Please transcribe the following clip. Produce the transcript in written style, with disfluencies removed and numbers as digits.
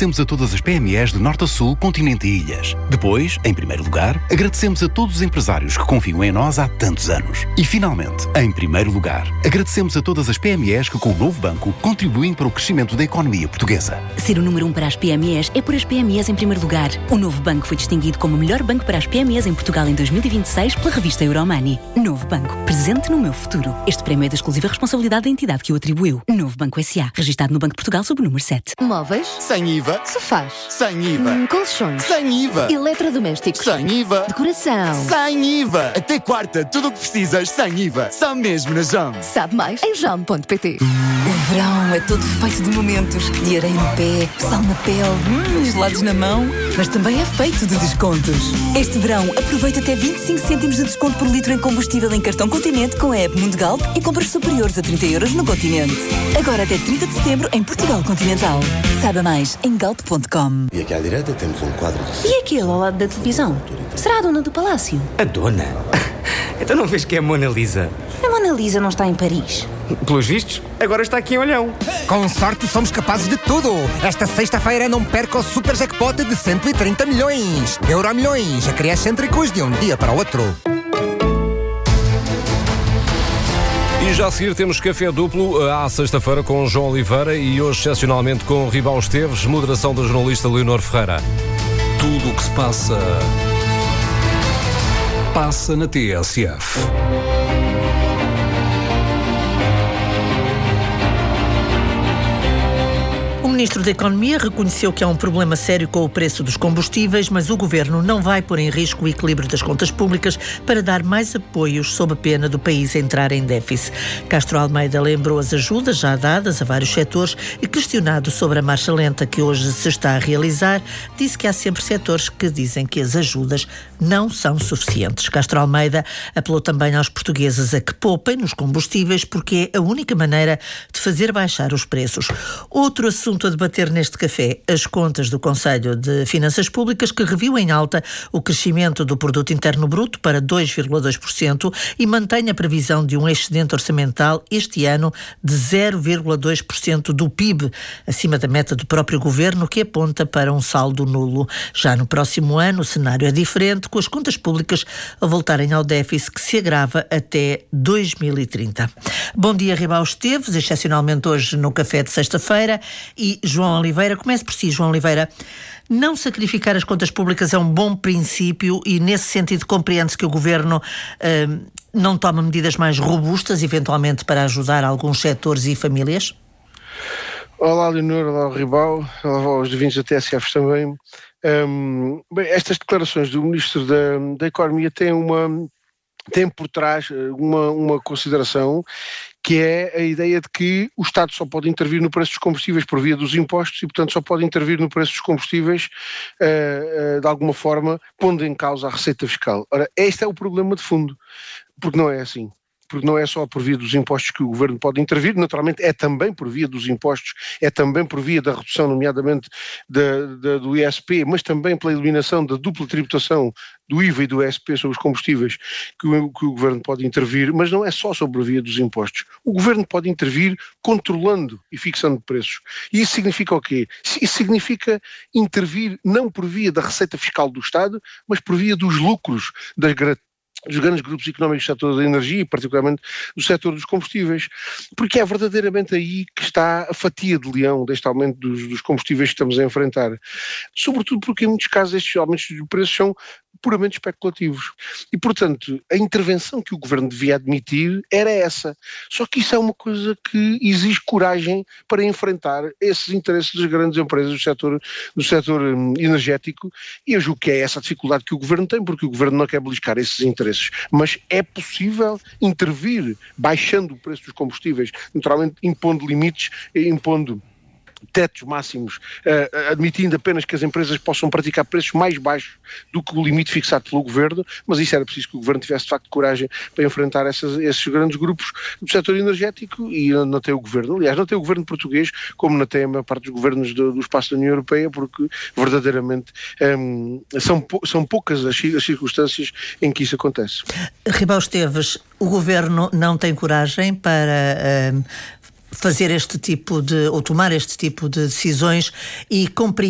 agradecemos a todas as PMEs de norte a sul, continente e ilhas. Depois, em primeiro lugar, agradecemos a todos os empresários que confiam em nós há tantos anos. E finalmente, em primeiro lugar, agradecemos a todas as PMEs que com o novo banco contribuem para o crescimento da economia portuguesa. Ser o número 1 para as PMEs é por as PMEs em primeiro lugar. O novo banco foi distinguido como o melhor banco para as PMEs em Portugal em 2026 pela revista Euromoney. Novo banco, presente no meu futuro. Este prémio é da exclusiva responsabilidade da entidade que o atribuiu. Novo Banco S.A., registado no Banco de Portugal sob o número 7. Móveis? Sem IVA. Sofás? Sem IVA. Colchões? Sem IVA. Eletrodomésticos? Sem IVA. Decoração? Sem IVA. Até quarta, tudo o que precisas sem IVA. Só mesmo na JAM. Sabe mais em jam.pt. O verão é todo feito de momentos, de areia no pé, sal na pele, gelados na mão, mas também é feito de descontos. Este verão, aproveita até 25 cêntimos de desconto por litro em combustível em cartão Continente com a app Mundo Galp e compras superiores a 30 euros no Continente. Agora até 30 de setembro em Portugal Continental. Saiba mais em galp.com. E aqui à direita temos um quadro de... E aquele ao lado da televisão? Será a dona do palácio? A dona? Então não vês que é a Mona Lisa? A Mona Lisa não está em Paris. Pelos vistos, agora está aqui em Olhão. Com sorte somos capazes de tudo. Esta sexta-feira não perca o super jackpot de 130 milhões. Euromilhões, a criar excêntricos de um dia para o outro. E já a seguir temos café duplo à sexta-feira com João Oliveira e hoje excepcionalmente com Ribal Esteves, moderação da jornalista Leonor Ferreira. Tudo o que se passa na TSF. O Ministro da Economia reconheceu que há um problema sério com o preço dos combustíveis, mas o Governo não vai pôr em risco o equilíbrio das contas públicas para dar mais apoios sob a pena do país entrar em déficit. Castro Almeida lembrou as ajudas já dadas a vários setores e, questionado sobre a marcha lenta que hoje se está a realizar, disse que há sempre setores que dizem que as ajudas não são suficientes. Castro Almeida apelou também aos portugueses a que poupem nos combustíveis porque é a única maneira de fazer baixar os preços. Outro assunto a debater neste café, as contas do Conselho de Finanças Públicas, que reviu em alta o crescimento do Produto Interno Bruto para 2,2% e mantém a previsão de um excedente orçamental este ano de 0,2% do PIB, acima da meta do próprio Governo, que aponta para um saldo nulo. Já no próximo ano o cenário é diferente, com as contas públicas a voltarem ao déficit que se agrava até 2030. Bom dia, Ribal Esteves, excepcionalmente hoje no café de sexta-feira. E João Oliveira, comece por si, João Oliveira. Não sacrificar as contas públicas é um bom princípio e, nesse sentido, compreende-se que o Governo não toma medidas mais robustas, eventualmente para ajudar alguns setores e famílias? Olá, Leonor, olá, Ribal, olá aos ouvintes da TSF também. Bem, estas declarações do Ministro da Economia têm por trás uma consideração, que é a ideia de que o Estado só pode intervir no preço dos combustíveis por via dos impostos e, portanto, só pode intervir no preço dos combustíveis de alguma forma, pondo em causa a receita fiscal. Ora, este é o problema de fundo, porque não é assim. Porque não é só por via dos impostos que o Governo pode intervir, naturalmente é também por via dos impostos, é também por via da redução, nomeadamente do ISP, mas também pela eliminação da dupla tributação do IVA e do ISP sobre os combustíveis que o Governo pode intervir, mas não é só sobre a via dos impostos. O Governo pode intervir controlando e fixando preços. E isso significa o quê? Isso significa intervir não por via da receita fiscal do Estado, mas por via dos lucros dos grandes grupos económicos do setor da energia e particularmente do setor dos combustíveis, porque é verdadeiramente aí que está a fatia de leão deste aumento dos combustíveis que estamos a enfrentar. Sobretudo porque em muitos casos estes aumentos de preços são puramente especulativos. E, portanto, a intervenção que o Governo devia admitir era essa. Só que isso é uma coisa que exige coragem para enfrentar esses interesses das grandes empresas do setor energético, e eu julgo que é essa a dificuldade que o Governo tem, porque o Governo não quer beliscar esses interesses. Mas é possível intervir baixando o preço dos combustíveis, naturalmente impondo limites, impondo tetos máximos, admitindo apenas que as empresas possam praticar preços mais baixos do que o limite fixado pelo Governo, mas isso era preciso que o Governo tivesse de facto coragem para enfrentar esses grandes grupos do setor energético, e não tem o Governo. Aliás, não tem o Governo português, como não tem a maior parte dos governos do espaço da União Europeia, porque verdadeiramente são poucas as circunstâncias em que isso acontece. Ribal Esteves, o Governo não tem coragem para fazer este tipo ou tomar este tipo de decisões e compreender